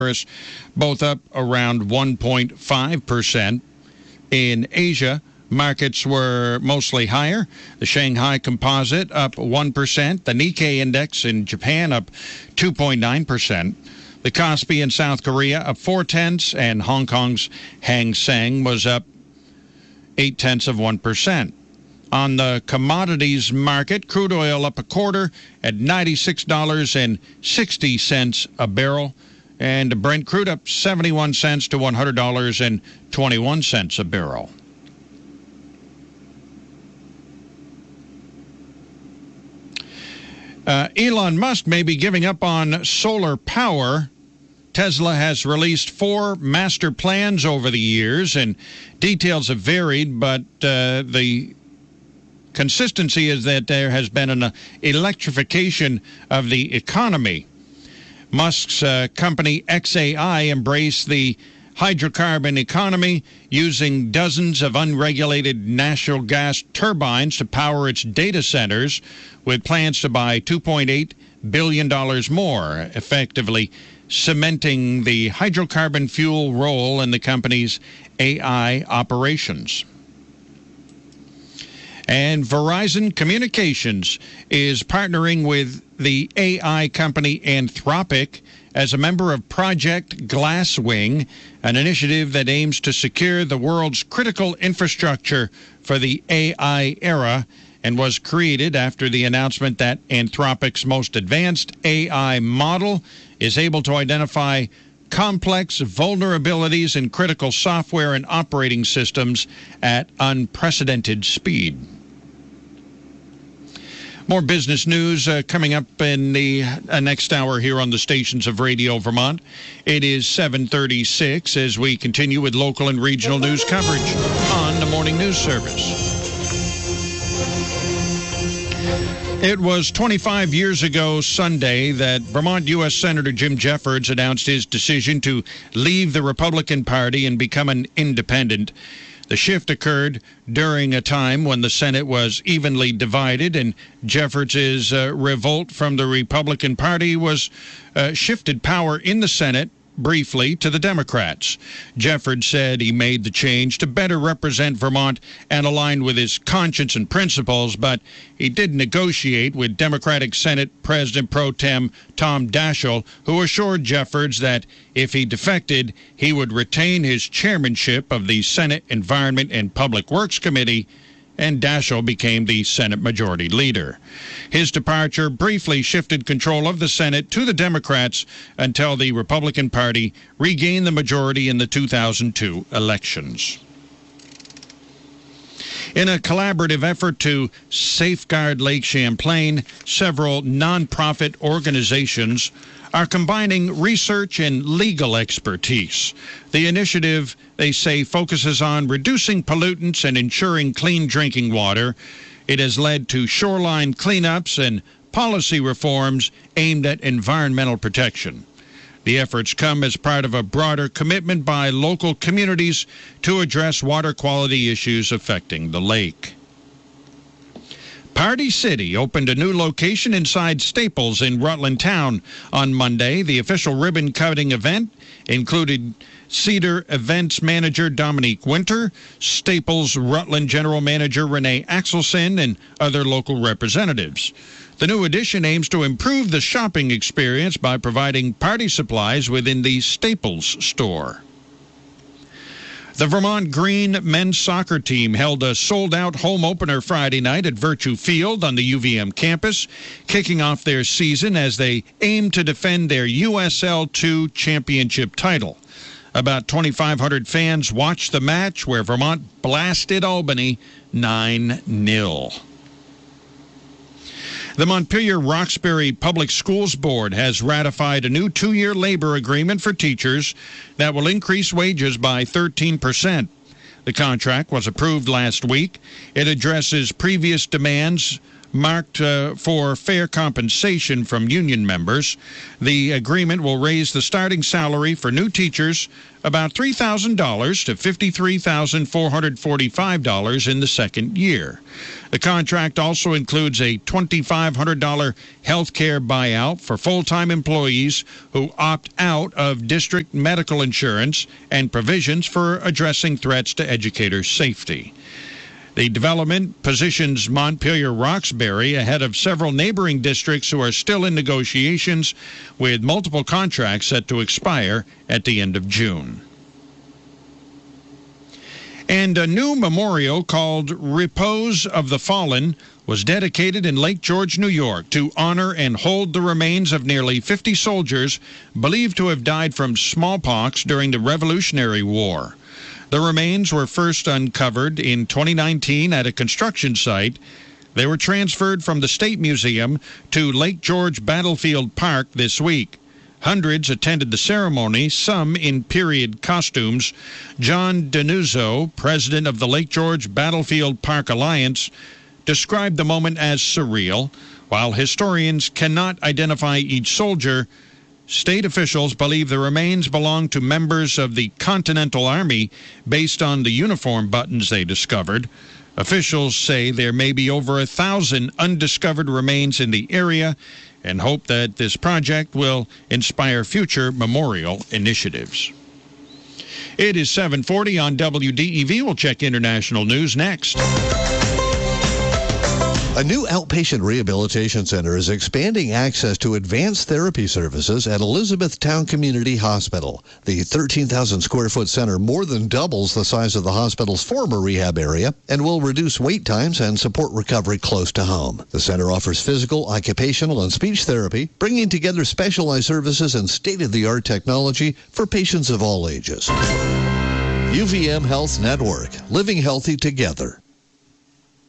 both up around 1.5%. In Asia, markets were mostly higher. The Shanghai Composite up 1%. The Nikkei Index in Japan up 2.9%. The Kospi in South Korea up 0.4%, and Hong Kong's Hang Seng was up 0.8%. On the commodities market, crude oil up 1/4 at $96.60 a barrel, and Brent crude up 71 cents to $100.21 a barrel. Elon Musk may be giving up on solar power. Tesla has released 4 master plans over the years, and details have varied, but the consistency is that there has been an electrification of the economy. Musk's company XAI embraced the hydrocarbon economy, using dozens of unregulated natural gas turbines to power its data centers, with plans to buy $2.8 billion more, effectively cementing the hydrocarbon fuel role in the company's AI operations. And Verizon Communications is partnering with the AI company Anthropic as a member of Project Glasswing, an initiative that aims to secure the world's critical infrastructure for the AI era, and was created after the announcement that Anthropic's most advanced AI model is able to identify complex vulnerabilities in critical software and operating systems at unprecedented speed. More business news coming up in the next hour here on the stations of Radio Vermont. It is 7:36 as we continue with local and regional news coverage on the Morning News Service. It was 25 years ago Sunday that Vermont U.S. Senator Jim Jeffords announced his decision to leave the Republican Party and become an independent. The shift occurred during a time when the Senate was evenly divided, and Jeffords' revolt from the Republican Party was shifted power in the Senate briefly to the Democrats. Jeffords said he made the change to better represent Vermont and align with his conscience and principles, but he did negotiate with Democratic Senate President Pro Tem Tom Daschle, who assured Jeffords that if he defected, he would retain his chairmanship of the Senate Environment and Public Works Committee, and Daschle became the Senate Majority Leader. His departure briefly shifted control of the Senate to the Democrats until the Republican Party regained the majority in the 2002 elections. In a collaborative effort to safeguard Lake Champlain, several nonprofit organizations are combining research and legal expertise. The initiative, they say, focuses on reducing pollutants and ensuring clean drinking water. It has led to shoreline cleanups and policy reforms aimed at environmental protection. The efforts come as part of a broader commitment by local communities to address water quality issues affecting the lake. Party City opened a new location inside Staples in Rutland Town on Monday. The official ribbon-cutting event included Cedar Events Manager Dominique Winter, Staples Rutland General Manager Renee Axelson, and other local representatives. The new addition aims to improve the shopping experience by providing party supplies within the Staples store. The Vermont Green men's soccer team held a sold-out home opener Friday night at Virtue Field on the UVM campus, kicking off their season as they aim to defend their USL2 championship title. About 2,500 fans watched the match, where Vermont blasted Albany 9-0. The Montpelier-Roxbury Public Schools Board has ratified a new 2-year labor agreement for teachers that will increase wages by 13%. The contract was approved last week. It addresses previous demands marked for fair compensation from union members. The agreement will raise the starting salary for new teachers about $3,000 to $53,445 in the second year. The contract also includes a $2,500 health care buyout for full-time employees who opt out of district medical insurance and provisions for addressing threats to educators' safety. The development positions Montpelier-Roxbury ahead of several neighboring districts who are still in negotiations, with multiple contracts set to expire at the end of June. And a new memorial called Repose of the Fallen was dedicated in Lake George, New York, to honor and hold the remains of nearly 50 soldiers believed to have died from smallpox during the Revolutionary War. The remains were first uncovered in 2019 at a construction site. They were transferred from the State Museum to Lake George Battlefield Park this week. Hundreds attended the ceremony, some in period costumes. John Denuzzo, president of the Lake George Battlefield Park Alliance, described the moment as surreal. While historians cannot identify each soldier, state officials believe the remains belong to members of the Continental Army based on the uniform buttons they discovered. Officials say there may be over 1,000 undiscovered remains in the area and hope that this project will inspire future memorial initiatives. It is 7:40 on WDEV. We'll check international news next. A new outpatient rehabilitation center is expanding access to advanced therapy services at Elizabethtown Community Hospital. The 13,000 square foot center more than doubles the size of the hospital's former rehab area and will reduce wait times and support recovery close to home. The center offers physical, occupational, and speech therapy, bringing together specialized services and state-of-the-art technology for patients of all ages. UVM Health Network, living healthy together.